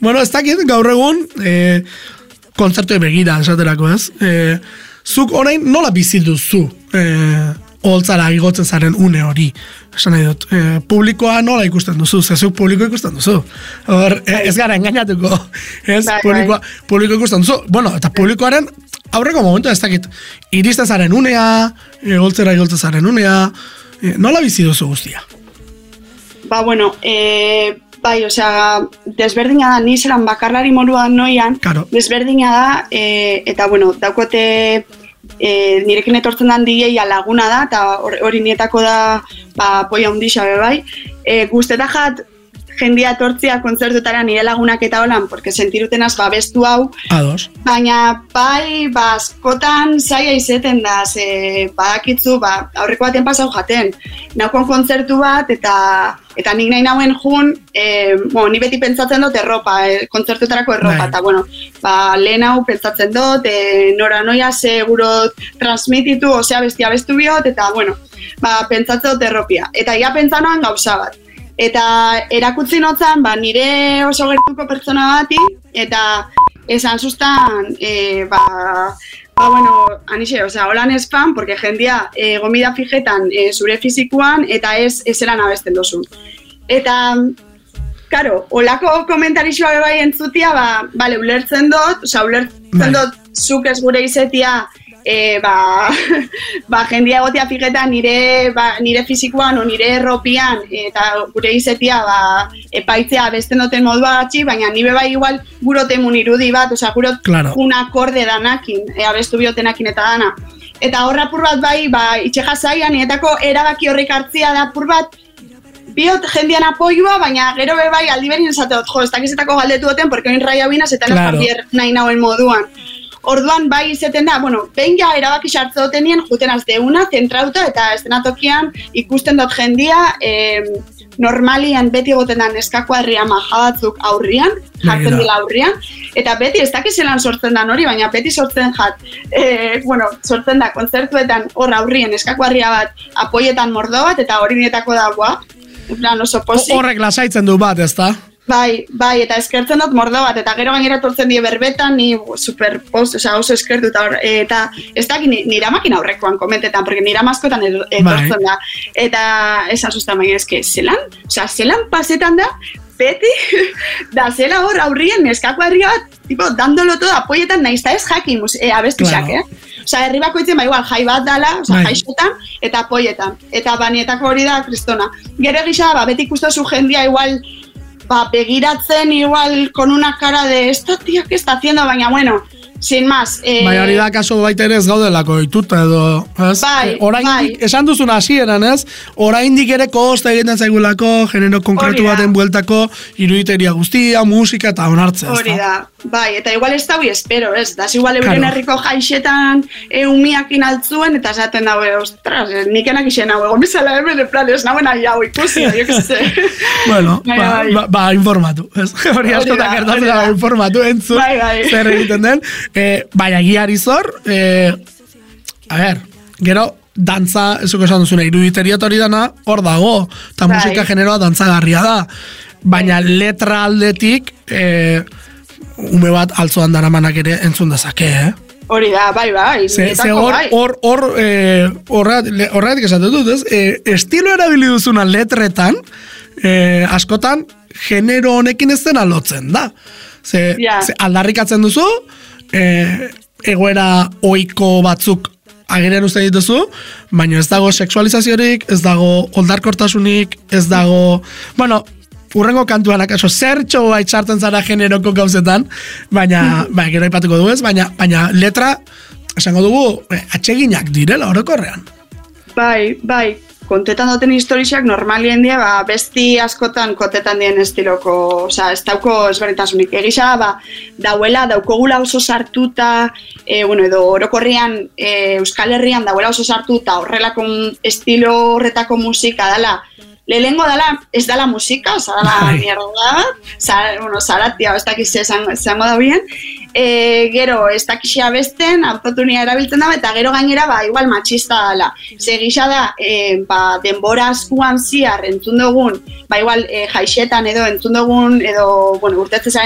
Bueno, ez dakit, gaur egun, kontzertue begira, esaterako ez. Zuk orain nola bizilduzu holtzara igotzen zaren une hori. Esan nahi dut, publikoa nola ikusten duzu, zezuk publiko ikusten duzu. Hor, ez gara engainatuko, ez? Publiko ikusten duzu. Bueno, eta publikoaren aurreko momentu ez dakit, iristen zaren unea, holtzera igotzen zaren unea, nola bizi duzu guztia? Ba, bueno, bai, osea, desberdina da, ni zelan bakarlari moruan noian, claro. Desberdina da, eta, bueno, daukote nirekin etortzen dan DJ-a laguna da, eta hori nietako da, ba, poia hundixa bai, guzteta jat, jendia etortzia kontzertutara nire lagunak eta holan, porque sentirutenaz babestu hau. Ados. Baina, bai, askotan zaila izeten da, badakitzu, aurreko baten pasau jaten. Naukon kontzertu bat, eta nik nahi nauen jun, ni beti pentsatzen dut erropa, kontzertutarako erropa, eta bueno, lehen hau pentsatzen dut, nora noia seguro transmititu, osea bestia bestu biot, eta bueno, pentsatzen dut erropia. Eta ia pentsanoan gauza bat. Eta erakutzi notzan, nire oso gertuko pertsona bati, eta esan sustan, bueno, anixe, osea, holan ez fan, porque jendia gomida fijetan zure fizikuan, eta ez eran abesten dozu. Eta, karo, holako komentarixoa bai entzutia, bale, ulertzen dut, osea, ulertzen dut zuk ez gure izetia, jendia egotia fijetan nire fizikoan o nire erropian eta gure izetia epaitzea besten duten modua gatxi, baina nire bai igual gurotemun irudi bat, osea gurot un akorde danakin, abestu biotenakin eta dana. Eta horra apur bat itxeja zaian, nietako erabaki horrik hartzia da apur bat, biot jendian apoioa, baina gero bai aldi berin esateot, ez dakizetako galdetu duten, porque oin raia binaz eta jardier nahi nauen moduan. Orduan bai izeten da, bueno, behin ja erabaki sartze dutenien, juten azdeuna, zentrauta, eta estenatokian ikusten dut jendia, normalian beti goten da neskakuarria majabatzuk aurrian, jartzen dila aurrian, eta beti ez dakizelan sortzen da hori, baina beti sortzen sortzen da kontzertuetan hor aurrien neskakuarria bat, apoietan mordo bat, eta hori nietako da, en plan oso pozik. Horrek lasaitzen du bat, ez da? Bai, eta eskertzen dut mordo bat, eta gero gainera tortzen die berbetan, ni super post, oso eskertu, eta ez dakit nire makina aurrekoan komentetan, porque nire maskotan etortzen da, eta esan sustan baina eske, zelan pasetan da, beti, da zela hor aurrien neskako herri bat, tipo, dandolo todo apoietan, nahiz da ez jakin, abestixak, Osa, herri bakoitzen, igual, jai bat dala, jaixotan, eta apoietan, eta banietako hori da, kristona. Gero egisa, beti ikustozu jendia, igual, begiratzen igual con una cara de esta tía que está haciendo, baina bueno, sin más. Baina hori da kaso baita ere ez gaudelako ituta edo, ez? Bai. Esan duzun hasieran, ez? Oraindik ere kosta egiten zaigulako, genero konkretu baten bueltako, iruditeria guztia, musika eta onartzea, ez da? Hori da, bai, eta igual ez da espero, ez? Da, igual euren herriko jaixetan umiakin altzuen, eta esaten daue, ostras, nikenak isen hau, egon bizala hemen, en plan, ez nauen ahi hau ikusi, jo que se. Bueno, informatu, ez? Hori askotak gertatzen da, informatu, entzun, zer egiten den. Baina giari zor, a ver, gero, dantza, esuko esan duzuna, iruditeria hori dana, hor dago, eta musika generoa dantzagarria da. Baina letra aldetik, ume bat altzoan daramanak ere entzun dezake, Hori da, bai. Horregatik esaten dut, ez? Estilo erabili duzuna letretan, askotan, genero honekin ez dena lotzen da. Ze aldarrikatzen duzu, egoera ohiko batzuk agerian uste dituzu, baina ez dago sexualizaziorik, ez dago oldarkortasunik, ez dago, bueno, urrengo kantuan akaso zertxo baitxartzen zara generoko gauzetan, baina gero aipatuko du ez, baina letra, esango dugu, atseginak direla orokorrean. Bai, kontetan duten historiak normalien dia, besti askotan kontetan dien estiloko, oza, ez dauko ezberdintasunik. Egisa, daukogula oso sartuta, edo orokorrian Euskal Herrian dauela oso sartuta horrelako estilo horretako musika dala, lehengo dala, ez dala musika, oza, dala mierda, zaratia, ez dakiz zango da bien, gero, ez dakizia besten, autotunia erabiltzen da, eta gero gainera, igual matxista dala. Segisa da, denbora askuan ziar entzun dugun, igual jaixetan edo entzun dugun, edo, urtetzen